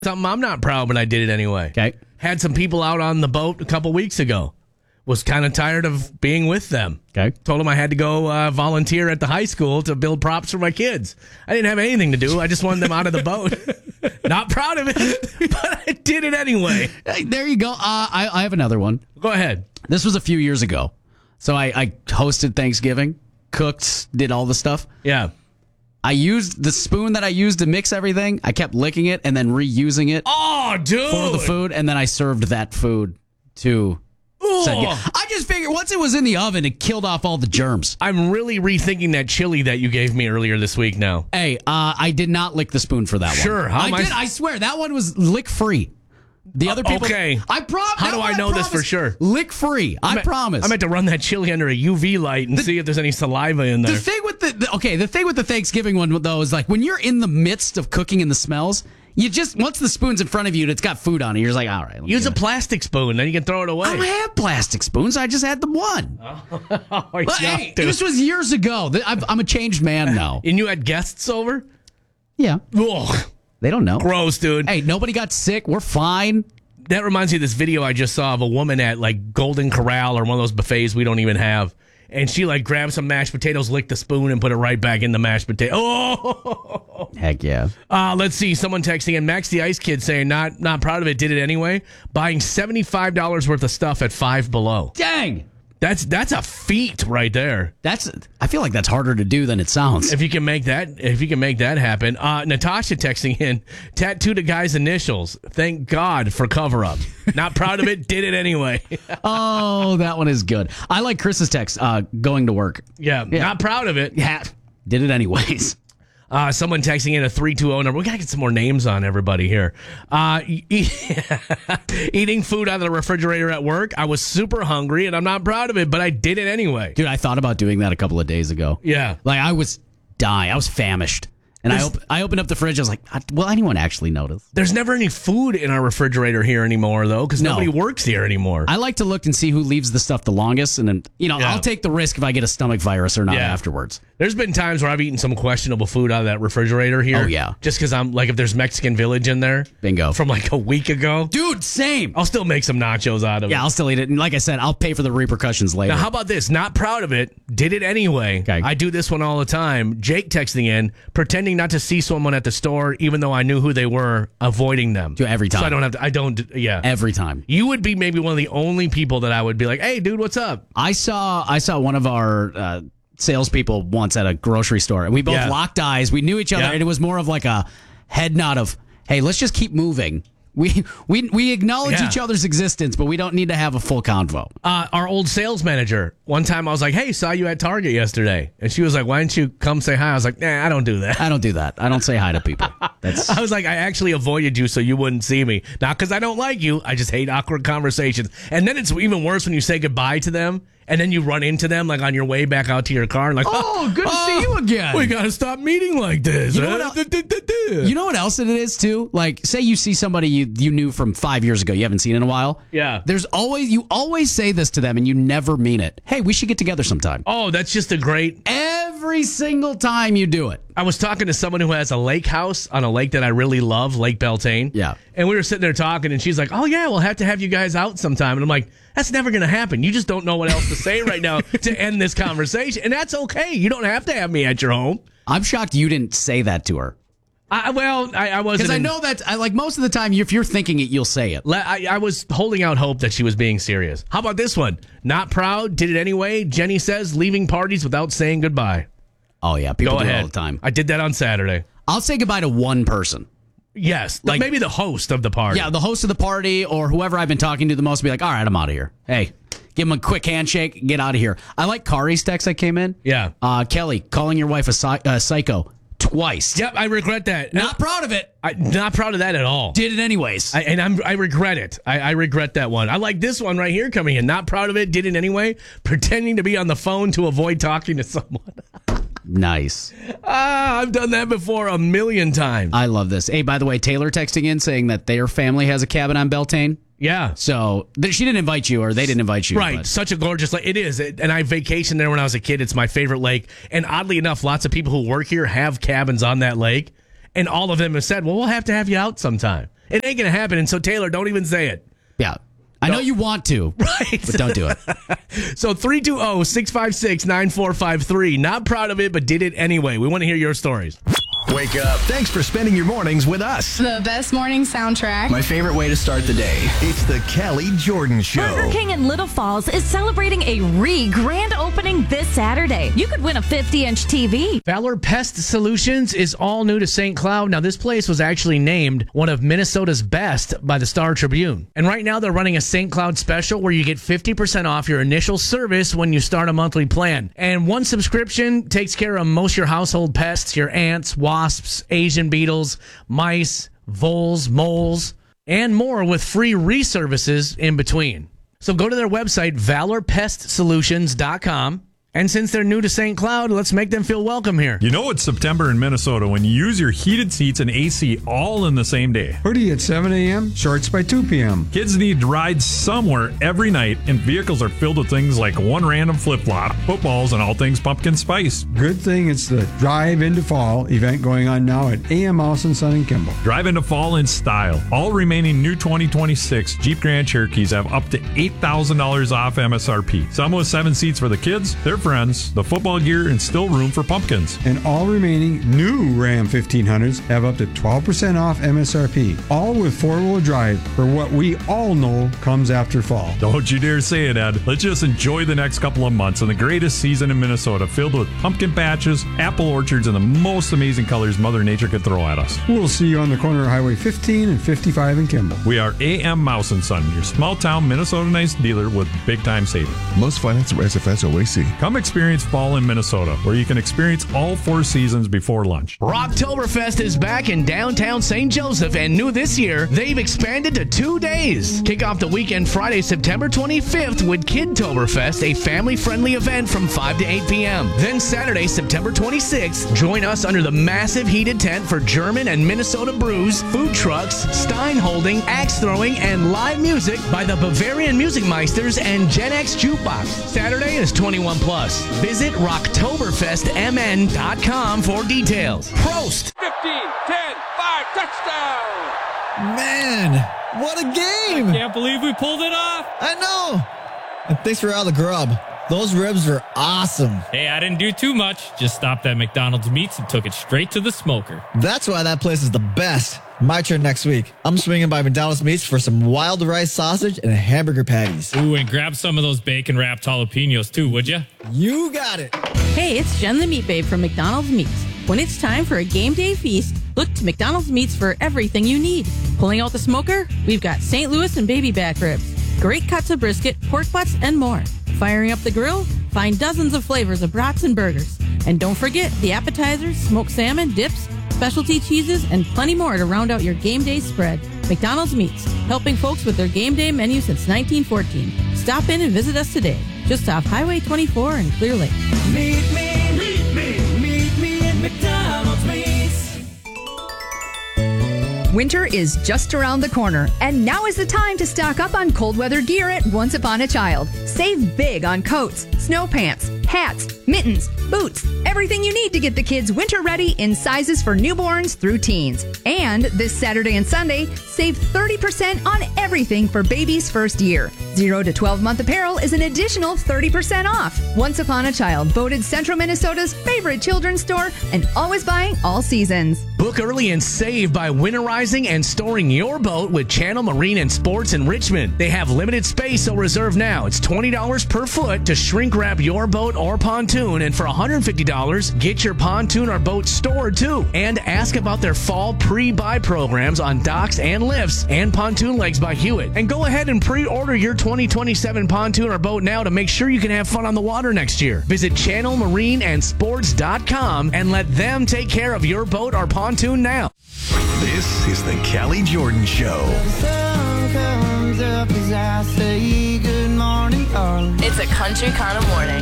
Something I'm not proud, but I did it anyway. Okay. Had some people out on the boat a couple weeks ago. Was kind of tired of being with them. Okay. Told them I had to go volunteer at the high school to build props for my kids. I didn't have anything to do. I just wanted them out of the boat. Not proud of it, but I did it anyway. Hey, there you go. I have another one. Go ahead. This was a few years ago. So I hosted Thanksgiving, cooked, did all the stuff. Yeah. I used the spoon that I used to mix everything. I kept licking it and then reusing it Oh, dude. for the food, and then I served that food to. I just figured once it was in the oven, it killed off all the germs. I'm really rethinking that chili that you gave me earlier this week now. Hey, I did not lick the spoon for that one. Sure, how am I- I swear that one was lick free. The other people. Okay. I promise. How do I know this for sure? Lick free. I promise. I meant to run that chili under a UV light and see if there's any saliva in there. The thing with the thing with the Thanksgiving one though is like when you're in the midst of cooking and the smells, you just once the spoon's in front of you and it's got food on it, you're just like, all right. Use a plastic spoon, then you can throw it away. I don't have plastic spoons. I just had the one. But, hey, dude. this was years ago. I'm a changed man now. And you had guests over? Yeah. Ugh, They don't know. gross, dude. Hey, nobody got sick. We're fine. That reminds me of this video I just saw of a woman at like Golden Corral or one of those buffets we don't even have. And she like grabbed some mashed potatoes, licked the spoon, and put it right back in the mashed potato. Oh! Heck yeah. Let's see. Someone texting in. Max the Ice Kid saying, not proud of it, did it anyway. Buying $75 worth of stuff at Five Below. Dang. That's a feat right there. I feel like that's harder to do than it sounds. If you can make that happen. Natasha texting in, tattooed a guy's initials. Thank God for cover up. Not proud of it, did it anyway. Oh, that one is good. I like Chris's text, going to work. Yeah, not proud of it. Yeah. Did it anyways. Someone texting in a 320 number. We got to get some more names on everybody here. Eating food out of the refrigerator at work. I was super hungry, and I'm not proud of it, but I did it anyway. Dude, I thought about doing that a couple of days ago. Yeah. Like, I was dying. I was famished. And I opened up the fridge. I was like, will anyone actually notice? There's never any food in our refrigerator here anymore, though, because nobody works here anymore. I like to look and see who leaves the stuff the longest, and then, I'll take the risk if I get a stomach virus or not afterwards. There's been times where I've eaten some questionable food out of that refrigerator here. Oh, yeah. Just because I'm, like, if there's Mexican Village in there. Bingo. From, like, a week ago. Dude, same. I'll still make some nachos out of it. Yeah, I'll still eat it. And like I said, I'll pay for the repercussions later. Now, how about this? Not proud of it. Did it anyway. Okay. I do this one all the time. Jake texting in, pretending not to see someone at the store, even though I knew who they were, avoiding them. Do every time. So I don't have to, yeah. Every time. You would be maybe one of the only people that I would be like, hey, dude, what's up? I saw one of our salespeople once at a grocery store, and we both locked eyes. We knew each other, and it was more of like a head nod of, hey, let's just keep moving. We acknowledge each other's existence, but we don't need to have a full convo. Our old sales manager, one time I was like, hey, saw you at Target yesterday. And she was like, why didn't you come say hi? I was like, nah, I don't do that. I don't do that. I don't say hi to people. I was like, I actually avoided you so you wouldn't see me. Not because I don't like you. I just hate awkward conversations. And then it's even worse when you say goodbye to them. And then you run into them like on your way back out to your car and like, good to see you again. We got to stop meeting like this. You know what else it is too? Like, say you see somebody you knew from 5 years ago, you haven't seen in a while. Yeah. You always say this to them and you never mean it. Hey, we should get together sometime. Oh, that's just a great. Every single time you do it. I was talking to someone who has a lake house on a lake that I really love, Lake Beltane. Yeah. And we were sitting there talking, and she's like, oh, yeah, we'll have to have you guys out sometime. And I'm like, that's never going to happen. You just don't know what else to say right now to end this conversation. And that's okay. You don't have to have me at your home. I'm shocked you didn't say that to her. I wasn't. Because I know that, like, most of the time, if you're thinking it, you'll say it. I was holding out hope that she was being serious. How about this one? Not proud, did it anyway. Jenny says, leaving parties without saying goodbye. Oh, yeah. People Go do ahead. it all the time. I did that on Saturday. I'll say goodbye to one person. Yes. Like, maybe the host of the party. Yeah, the host of the party or whoever I've been talking to the most will be like, all right, I'm out of here. Hey, give him a quick handshake, get out of here. I like Kari's text that came in. Yeah. Kelly, calling your wife a psycho twice. Yep, I regret that. Not proud of it. Not proud of that at all. Did it anyways. I regret it. I regret that one. I like this one right here coming in. Not proud of it. Did it anyway. Pretending to be on the phone to avoid talking to someone. Nice. I've done that before a million times. I love this. Hey, by the way, Taylor texting in saying that their family has a cabin on Beltane. Yeah. So she didn't invite you, or they didn't invite you. Right. But. Such a gorgeous lake. It is. And I vacationed there when I was a kid. It's my favorite lake. And oddly enough, lots of people who work here have cabins on that lake. And all of them have said, well, we'll have to have you out sometime. It ain't going to happen. And so, Taylor, don't even say it. Yeah. I know you want to, right? But don't do it. So 320-656-9453. Not proud of it, but did it anyway. We want to hear your stories. Wake up. Thanks for spending your mornings with us. The best morning soundtrack. My favorite way to start the day. It's the Kelly Jordan Show. Burger King in Little Falls is celebrating a grand opening this Saturday. You could win a 50-inch TV. Valor Pest Solutions is all new to St. Cloud. Now, this place was actually named one of Minnesota's best by the Star Tribune. And right now, they're running a St. Cloud special where you get 50% off your initial service when you start a monthly plan. And one subscription takes care of most of your household pests, your ants, wasps, Asian beetles, mice, voles, moles, and more with free reservices in between. So go to their website, valorpestsolutions.com. And since they're new to St. Cloud, let's make them feel welcome here. You know it's September in Minnesota when you use your heated seats and AC all in the same day. Hoodie at 7 a.m., shorts by 2 p.m. Kids need rides somewhere every night, and vehicles are filled with things like one random flip-flop, footballs, and all things pumpkin spice. Good thing it's the Drive into Fall event going on now at AM House and Son and Kimball. Drive into fall in style. All remaining new 2026 Jeep Grand Cherokees have up to $8,000 off MSRP. Some with 7 seats for the kids, their friends, the football gear, and still room for pumpkins. And all remaining new Ram 1500s have up to 12% off MSRP. All with 4-wheel drive for what we all know comes after fall. Don't you dare say it, Ed. Let's just enjoy the next couple of months and the greatest season in Minnesota, filled with pumpkin patches, apple orchards, and the most amazing colors Mother Nature could throw at us. We'll see you on the corner of Highway 15 and 55 in Kimball. We are AM Mouse & Son, your small-town Minnesota-nice dealer with big-time savings. Most financed through SFS OAC. Come experience fall in Minnesota, where you can experience all 4 seasons before lunch. Rocktoberfest is back in downtown St. Joseph, and new this year, they've expanded to 2 days. Kick off the weekend Friday, September 25th with Kidtoberfest, a family-friendly event from 5 to 8 p.m. Then Saturday, September 26th, join us under the massive heated tent for German and Minnesota brews, food trucks, stein holding, axe throwing, and live music by the Bavarian Music Meisters and Gen X Jukebox. Saturday is 21 plus. Visit rocktoberfestmn.com for details. Prost! 15, 10, 5, touchdown! Man, what a game! I can't believe we pulled it off! I know! And thanks for all the grub. Those ribs were awesome. Hey, I didn't do too much. Just stopped at McDonald's Meats and took it straight to the smoker. That's why that place is the best. My turn next week. I'm swinging by McDonald's Meats for some wild rice sausage and hamburger patties. Ooh, and grab some of those bacon-wrapped jalapenos too, would ya? You got it. Hey, it's Jen the Meat Babe from McDonald's Meats. When it's time for a game day feast, look to McDonald's Meats for everything you need. Pulling out the smoker, we've got St. Louis and baby back ribs, great cuts of brisket, pork butts, and more. Firing up the grill, find dozens of flavors of brats and burgers. And don't forget the appetizers, smoked salmon, dips, specialty cheeses, and plenty more to round out your game day spread. McDonald's Meats, helping folks with their game day menu since 1914. Stop in and visit us today, just off Highway 24 in Clear Lake. Meet me at McDonald's Meats. Winter is just around the corner, and now is the time to stock up on cold weather gear at Once Upon a Child. Save big on coats, snow pants, hats, mittens, boots, everything you need to get the kids winter ready in sizes for newborns through teens. And this Saturday and Sunday, save 30% on everything for baby's first year. 0 to 12-month apparel is an additional 30% off. Once Upon a Child, voted Central Minnesota's favorite children's store and always buying all seasons. Book early and save by winterizing and storing your boat with Channel Marine and Sports in Richmond. They have limited space, so reserve now. It's $20 per foot to shrink wrap your boat or pontoon, and for $150, get your pontoon or boat stored too. And ask about their fall pre-buy programs on docks and lifts and pontoon legs by Hewitt. And go ahead and pre-order your 2027 pontoon or boat now to make sure you can have fun on the water next year. Visit channelmarineandsports.com and let them take care of your boat or pontoon now. This is the Kelly Jordan Show. The sun comes up as I say good morning, darling. It's a country kind of morning.